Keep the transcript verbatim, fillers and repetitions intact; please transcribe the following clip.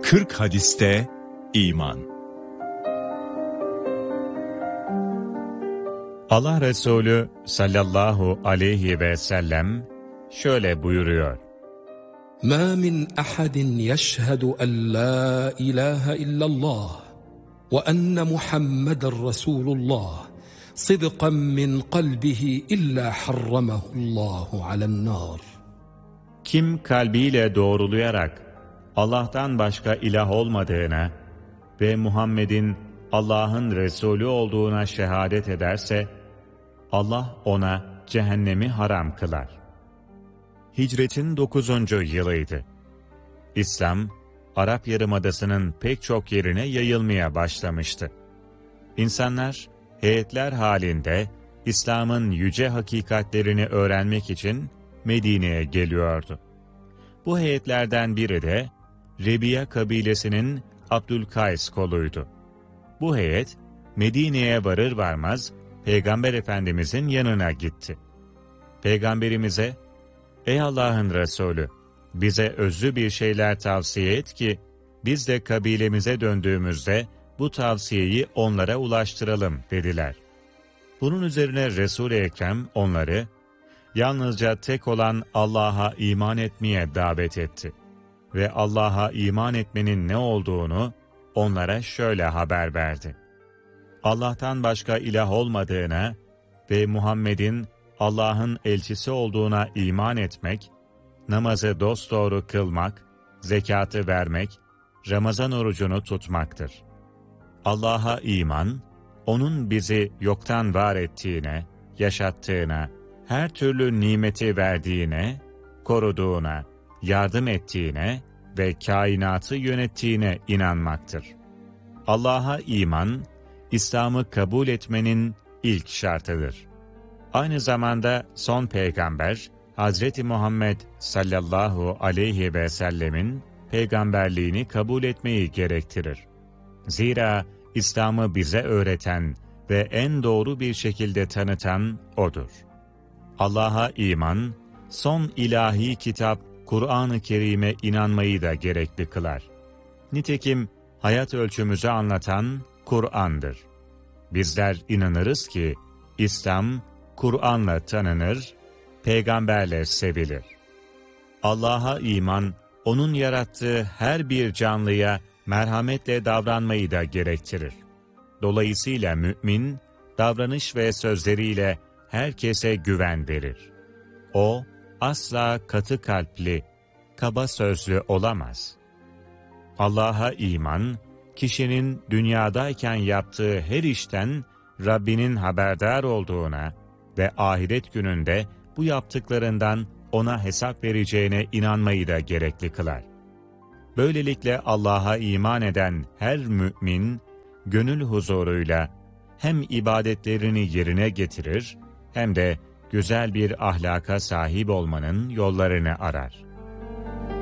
kırk hadiste iman. Allah Resulü sallallahu aleyhi ve sellem şöyle buyuruyor: مَا مِنْ أَحَدٍ يَشْهَدُ أَنْ لَا إِلَٰهَ إِلَّا اللّٰهِ وَأَنَّ مُحَمَّدًا رَسُولُ اللّٰهِ صِدْقًا مِنْ قَلْبِهِ إِلَّا حَرَّمَهُ اللّٰهُ عَلَى النَّارِ. Kim kalbiyle doğrulayarak Allah'tan başka ilah olmadığına ve Muhammed'in Allah'ın Resulü olduğuna şehadet ederse, Allah ona cehennemi haram kılar. Hicretin dokuzuncu yılıydı. İslam, Arap Yarımadası'nın pek çok yerine yayılmaya başlamıştı. İnsanlar, heyetler halinde İslam'ın yüce hakikatlerini öğrenmek için Medine'ye geliyordu. Bu heyetlerden biri de Rebiya kabilesinin Abdülkays koluydu. Bu heyet, Medine'ye varır varmaz Peygamber Efendimizin yanına gitti. Peygamberimize, "Ey Allah'ın Resulü, bize özlü bir şeyler tavsiye et ki, biz de kabilemize döndüğümüzde bu tavsiyeyi onlara ulaştıralım," dediler. Bunun üzerine Resul-i Ekrem onları, yalnızca tek olan Allah'a iman etmeye davet etti. Ve Allah'a iman etmenin ne olduğunu onlara şöyle haber verdi: Allah'tan başka ilah olmadığına ve Muhammed'in Allah'ın elçisi olduğuna iman etmek, namazı dosdoğru kılmak, zekatı vermek, Ramazan orucunu tutmaktır. Allah'a iman, O'nun bizi yoktan var ettiğine, yaşattığına, her türlü nimeti verdiğine, koruduğuna, yardım ettiğine ve kainatı yönettiğine inanmaktır. Allah'a iman, İslam'ı kabul etmenin ilk şartıdır. Aynı zamanda son peygamber, Hazreti Muhammed sallallahu aleyhi ve sellemin peygamberliğini kabul etmeyi gerektirir. Zira İslam'ı bize öğreten ve en doğru bir şekilde tanıtan O'dur. Allah'a iman, son ilahi kitap Kur'an-ı Kerim'e inanmayı da gerekli kılar. Nitekim hayat ölçümüzü anlatan Kur'an'dır. Bizler inanırız ki İslam, Kur'an'la tanınır, peygamberle sevilir. Allah'a iman, O'nun yarattığı her bir canlıya merhametle davranmayı da gerektirir. Dolayısıyla mümin, davranış ve sözleriyle herkese güven verir. O, asla katı kalpli, kaba sözlü olamaz. Allah'a iman, kişinin dünyadayken yaptığı her işten Rabbinin haberdar olduğuna ve ahiret gününde bu yaptıklarından ona hesap vereceğine inanmayı da gerekli kılar. Böylelikle Allah'a iman eden her mümin, gönül huzuruyla hem ibadetlerini yerine getirir, hem de güzel bir ahlaka sahip olmanın yollarını arar.